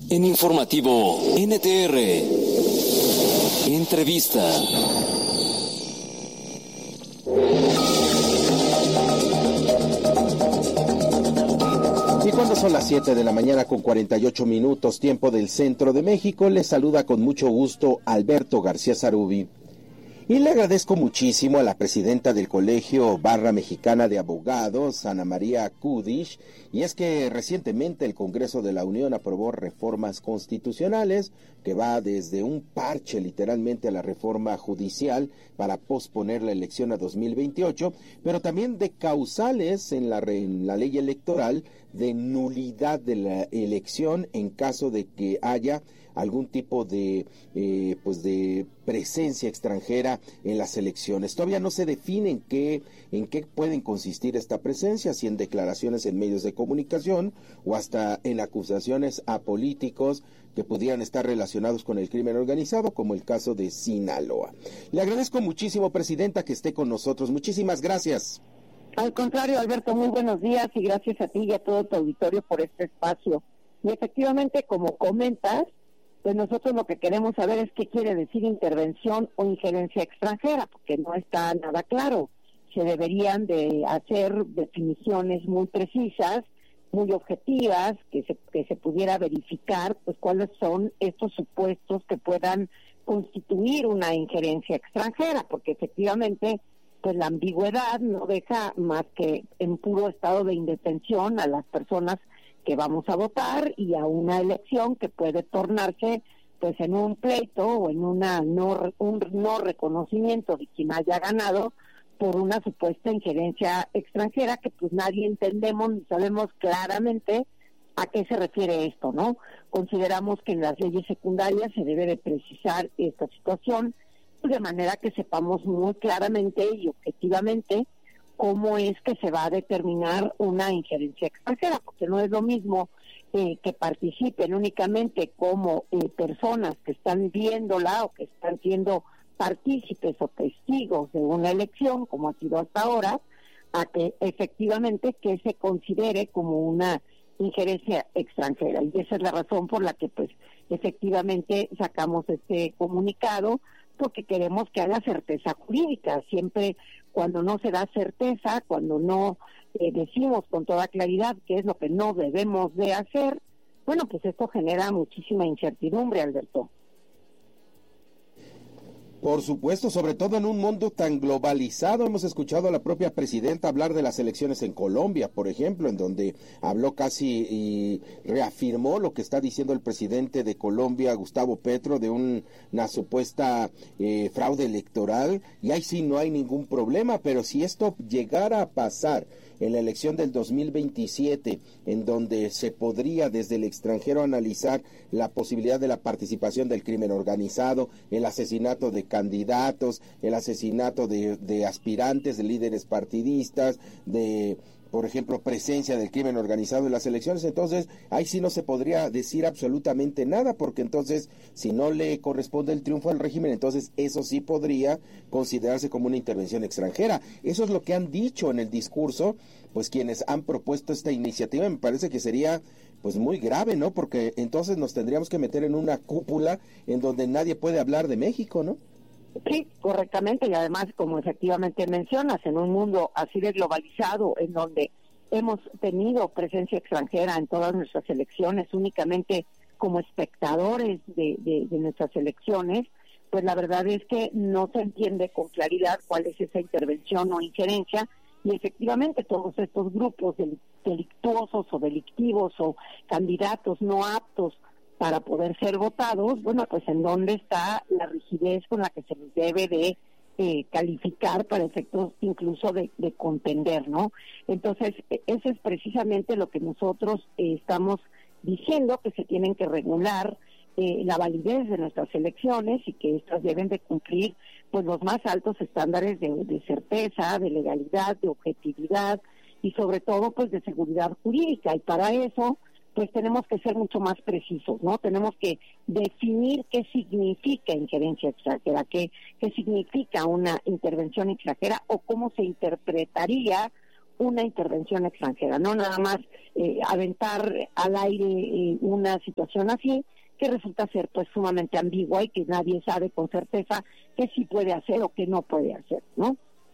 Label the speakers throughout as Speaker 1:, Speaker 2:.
Speaker 1: En Informativo NTR, entrevista.
Speaker 2: Y cuando son las 7 de la mañana con 48 minutos, tiempo del centro de México, les saluda con mucho gusto Alberto García Zarubi. Y le agradezco muchísimo a la presidenta del Colegio Barra Mexicana de Abogados, Ana María Kudish, y es que recientemente el Congreso de la Unión aprobó reformas constitucionales que va desde un parche literalmente a la reforma judicial para posponer la elección a 2028, pero también de causales en la ley electoral de nulidad de la elección en caso de que haya algún tipo de presencia extranjera en las elecciones. Todavía no se define en qué pueden consistir esta presencia, si en declaraciones en medios de comunicación o hasta en acusaciones a políticos que pudieran estar relacionados con el crimen organizado, como el caso de Sinaloa. Le agradezco muchísimo, presidenta, que esté con nosotros. Muchísimas gracias.
Speaker 3: Al contrario, Alberto, muy buenos días y gracias a ti y a todo tu auditorio por este espacio. Y efectivamente, como comentas, pues nosotros lo que queremos saber es qué quiere decir intervención o injerencia extranjera, porque no está nada claro. Se deberían de hacer definiciones muy precisas, muy objetivas, que se pudiera verificar pues cuáles son estos supuestos que puedan constituir una injerencia extranjera, porque efectivamente pues la ambigüedad no deja más que en puro estado de indefensión a las personas que vamos a votar y a una elección que puede tornarse pues en un pleito o en un no reconocimiento de quien haya ganado por una supuesta injerencia extranjera que pues nadie entendemos ni sabemos claramente a qué se refiere esto, ¿no? Consideramos que en las leyes secundarias se debe de precisar esta situación pues de manera que sepamos muy claramente y objetivamente cómo es que se va a determinar una injerencia extranjera, porque no es lo mismo que participen únicamente como personas que están viéndola o que están siendo partícipes o testigos de una elección, como ha sido hasta ahora, a que efectivamente que se considere como una injerencia extranjera. Y esa es la razón por la que pues efectivamente sacamos este comunicado, porque queremos que haya certeza jurídica. Siempre cuando no se da certeza, cuando no decimos con toda claridad qué es lo que no debemos de hacer, bueno, pues esto genera muchísima incertidumbre, Alberto.
Speaker 2: Por supuesto, sobre todo en un mundo tan globalizado. Hemos escuchado a la propia presidenta hablar de las elecciones en Colombia, por ejemplo, en donde habló casi y reafirmó lo que está diciendo el presidente de Colombia, Gustavo Petro, de una supuesta fraude electoral, y ahí sí no hay ningún problema, pero si esto llegara a pasar en la elección del 2027, en donde se podría desde el extranjero analizar la posibilidad de la participación del crimen organizado, el asesinato de candidatos, el asesinato de aspirantes, de líderes partidistas, de, por ejemplo, presencia del crimen organizado en las elecciones, entonces ahí sí no se podría decir absolutamente nada, porque entonces si no le corresponde el triunfo al régimen, entonces eso sí podría considerarse como una intervención extranjera. Eso es lo que han dicho en el discurso, pues quienes han propuesto esta iniciativa. Me parece que sería pues muy grave, ¿no? Porque entonces nos tendríamos que meter en una cúpula en donde nadie puede hablar de México, ¿no?
Speaker 3: Sí, correctamente, y además, como efectivamente mencionas, en un mundo así de globalizado, en donde hemos tenido presencia extranjera en todas nuestras elecciones, únicamente como espectadores de nuestras elecciones, pues la verdad es que no se entiende con claridad cuál es esa intervención o injerencia, y efectivamente todos estos grupos delictuosos o delictivos o candidatos no aptos para poder ser votados, bueno, pues en dónde está la rigidez con la que se les debe de calificar para efectos incluso de contender, ¿no? Entonces, eso es precisamente lo que nosotros estamos diciendo, que se tienen que regular la validez de nuestras elecciones y que estas deben de cumplir pues los más altos estándares de certeza, de legalidad, de objetividad y sobre todo pues de seguridad jurídica, y para eso pues tenemos que ser mucho más precisos, ¿no? Tenemos que definir qué significa injerencia extranjera, qué significa una intervención extranjera o cómo se interpretaría una intervención extranjera, no nada más aventar al aire una situación así, que resulta ser pues sumamente ambigua y que nadie sabe con certeza qué sí puede hacer o qué no puede hacer, ¿no?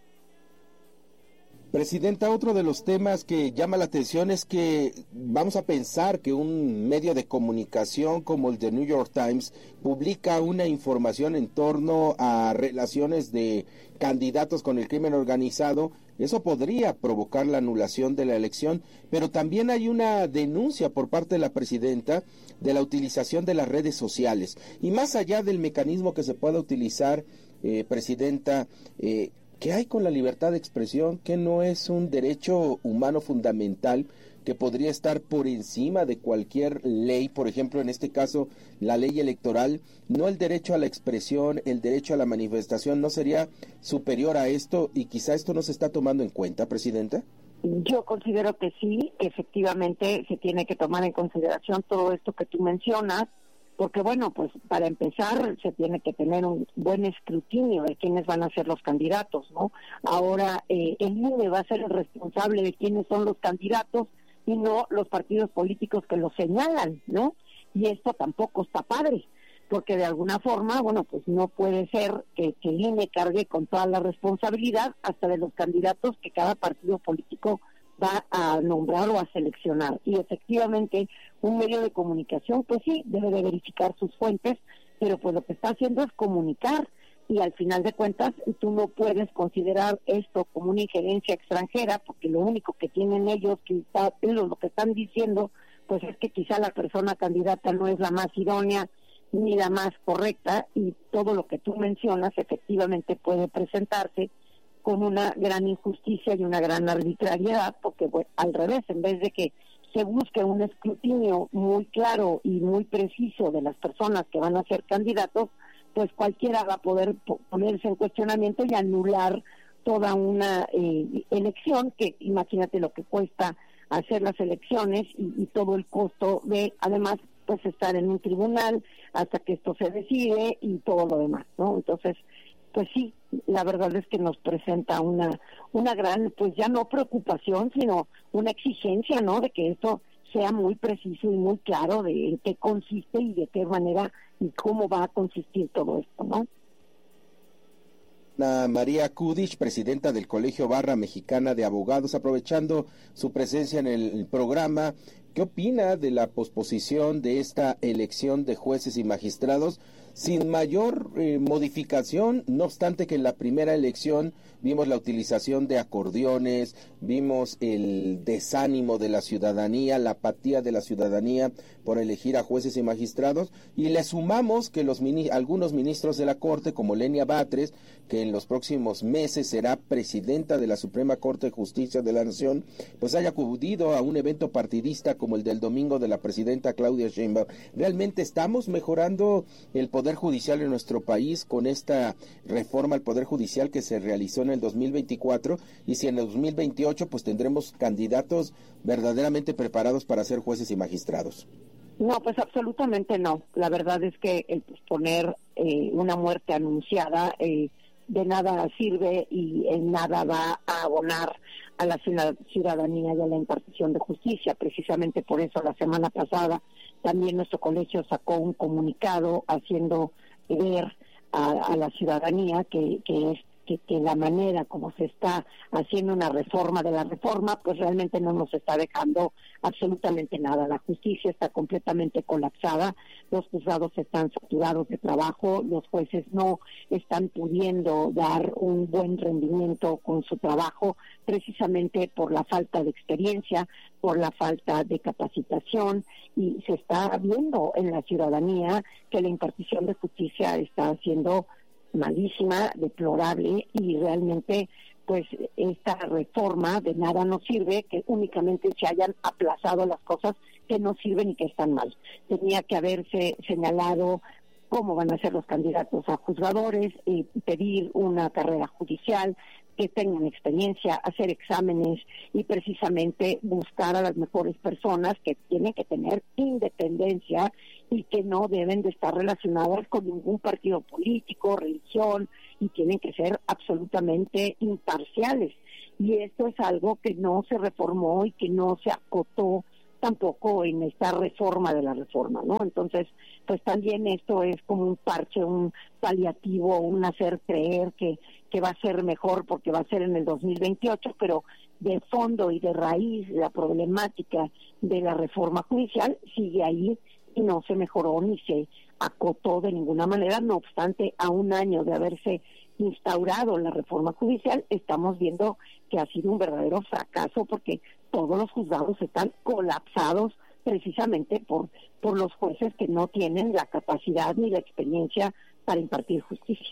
Speaker 2: Presidenta, otro de los temas que llama la atención es que vamos a pensar que un medio de comunicación como el The New York Times publica una información en torno a relaciones de candidatos con el crimen organizado. Eso podría provocar la anulación de la elección, pero también hay una denuncia por parte de la presidenta de la utilización de las redes sociales. Y más allá del mecanismo que se pueda utilizar, presidenta, ¿qué hay con la libertad de expresión? ¿Que no es un derecho humano fundamental que podría estar por encima de cualquier ley? Por ejemplo, en este caso, la ley electoral, ¿no el derecho a la expresión, el derecho a la manifestación, no sería superior a esto? Y quizá esto no se está tomando en cuenta, Presidenta.
Speaker 3: Yo considero que sí, que efectivamente se tiene que tomar en consideración todo esto que tú mencionas, porque bueno, pues para empezar se tiene que tener un buen escrutinio de quiénes van a ser los candidatos, ¿no? Ahora el INE va a ser el responsable de quiénes son los candidatos y no los partidos políticos que los señalan, ¿no? Y esto tampoco está padre, porque de alguna forma, bueno, pues no puede ser que el INE cargue con toda la responsabilidad hasta de los candidatos que cada partido político va a nombrar o a seleccionar. Y efectivamente un medio de comunicación pues sí debe de verificar sus fuentes, pero pues lo que está haciendo es comunicar, y al final de cuentas tú no puedes considerar esto como una injerencia extranjera, porque lo único que tienen ellos, lo que están diciendo, pues es que quizá la persona candidata no es la más idónea ni la más correcta, y todo lo que tú mencionas efectivamente puede presentarse con una gran injusticia y una gran arbitrariedad, porque bueno, al revés, en vez de que se busque un escrutinio muy claro y muy preciso de las personas que van a ser candidatos, pues cualquiera va a poder ponerse en cuestionamiento y anular toda una elección, que imagínate lo que cuesta hacer las elecciones y todo el costo de, además, pues estar en un tribunal hasta que esto se decide y todo lo demás, ¿no? Entonces, pues sí, la verdad es que nos presenta una gran, pues ya no preocupación, sino una exigencia, ¿no? De que esto sea muy preciso y muy claro de en qué consiste y de qué manera y cómo va a consistir todo esto, ¿no?
Speaker 2: María Kudich, presidenta del Colegio Barra Mexicana de Abogados, aprovechando su presencia en el programa, ¿qué opina de la posposición de esta elección de jueces y magistrados sin mayor modificación? No obstante que en la primera elección vimos la utilización de acordeones, vimos el desánimo de la ciudadanía, la apatía de la ciudadanía por elegir a jueces y magistrados, y le sumamos que algunos ministros de la Corte, como Lenia Batres, que en los próximos meses será presidenta de la Suprema Corte de Justicia de la Nación, pues haya acudido a un evento partidista como el del domingo de la presidenta Claudia Sheinbaum. ¿Realmente estamos mejorando el Poder Judicial en nuestro país con esta reforma al Poder Judicial que se realizó en el 2024? Y si en el 2028 pues tendremos candidatos verdaderamente preparados para ser jueces y magistrados.
Speaker 3: No, pues absolutamente no. La verdad es que el posponer una muerte anunciada de nada sirve y en nada va a abonar a la ciudadanía y a la impartición de justicia. Precisamente por eso la semana pasada también nuestro colegio sacó un comunicado haciendo ver a la ciudadanía que la manera como se está haciendo una reforma de la reforma, pues realmente no nos está dejando absolutamente nada. La justicia está completamente colapsada, los juzgados están saturados de trabajo, los jueces no están pudiendo dar un buen rendimiento con su trabajo, precisamente por la falta de experiencia, por la falta de capacitación, y se está viendo en la ciudadanía que la impartición de justicia está siendo malísima, deplorable, y realmente pues esta reforma de nada nos sirve, que únicamente se hayan aplazado las cosas que no sirven y que están mal. Tenía que haberse señalado cómo van a ser los candidatos a juzgadores, pedir una carrera judicial, que tengan experiencia, hacer exámenes y precisamente buscar a las mejores personas que tienen que tener independencia y que no deben de estar relacionadas con ningún partido político, religión, y tienen que ser absolutamente imparciales. y esto es algo que no se reformó y que no se acotó tampoco en esta reforma de la reforma, ¿no? Entonces, pues también esto es como un parche, un paliativo, un hacer creer que va a ser mejor porque va a ser en el 2028, pero de fondo y de raíz la problemática de la reforma judicial sigue ahí y no se mejoró ni se acotó de ninguna manera. No obstante, a un año de haberse instaurado la reforma judicial, estamos viendo que ha sido un verdadero fracaso porque todos los juzgados están colapsados precisamente por los jueces que no tienen la capacidad ni la experiencia para impartir justicia.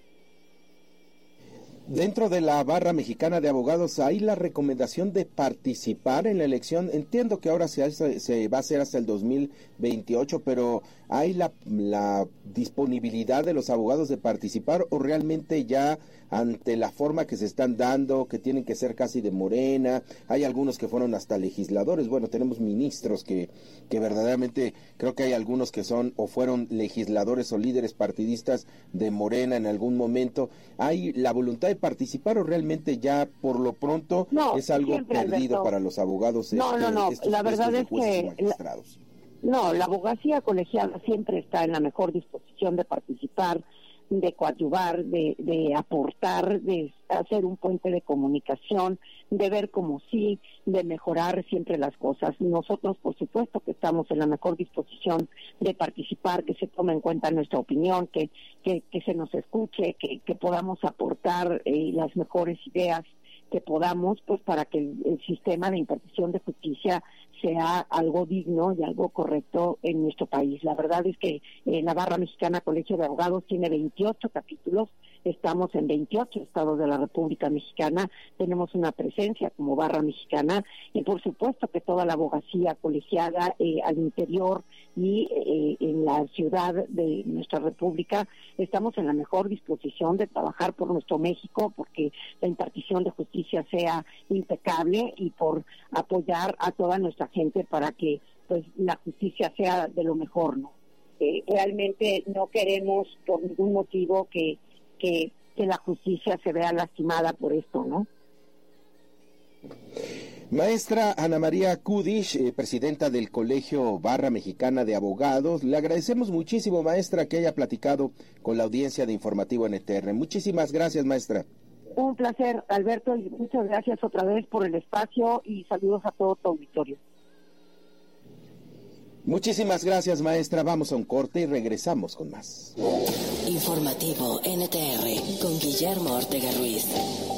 Speaker 2: Dentro de la barra mexicana de abogados hay la recomendación de participar en la elección. Entiendo que ahora se va a hacer hasta el 2028, pero ¿hay la disponibilidad de los abogados de participar o realmente ya ante la forma que se están dando, que tienen que ser casi de Morena? Hay algunos que fueron hasta legisladores. Bueno, tenemos ministros que verdaderamente creo que hay algunos que son o fueron legisladores o líderes partidistas de Morena en algún momento. ¿Hay la voluntad de participar o realmente ya por lo pronto es algo
Speaker 3: siempre,
Speaker 2: perdido, Alberto, para los abogados?
Speaker 3: No, la verdad es que la abogacía colegiada siempre está en la mejor disposición de participar, de coadyuvar, de aportar, de hacer un puente de comunicación, de ver como sí, de mejorar siempre las cosas. Nosotros, por supuesto, que estamos en la mejor disposición de participar, que se tome en cuenta nuestra opinión, que se nos escuche, que podamos aportar las mejores ideas que podamos, pues para que el sistema de impartición de justicia sea algo digno y algo correcto en nuestro país. La verdad es que la Barra Mexicana Colegio de Abogados tiene 28 capítulos, estamos en 28 estados de la República Mexicana, tenemos una presencia como Barra Mexicana y por supuesto que toda la abogacía colegiada al interior y en la ciudad de nuestra República estamos en la mejor disposición de trabajar por nuestro México, porque la impartición de justicia sea impecable y por apoyar a toda nuestra gente para que pues la justicia sea de lo mejor, ¿no? Realmente no queremos por ningún motivo que la justicia se vea lastimada por esto, ¿no?
Speaker 2: Maestra Ana María Kudish, presidenta del Colegio Barra Mexicana de Abogados, le agradecemos muchísimo, maestra, que haya platicado con la audiencia de Informativo NTR. Muchísimas gracias, maestra.
Speaker 3: Un placer, Alberto, y muchas gracias otra vez por el espacio y saludos a todo tu auditorio.
Speaker 2: Muchísimas gracias, maestra. Vamos a un corte y regresamos con más.
Speaker 4: Informativo NTR con Guillermo Ortega Ruiz.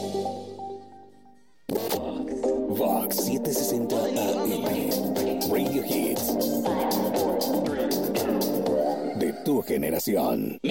Speaker 1: Vox 760 AM. Radio Hits. De tu generación.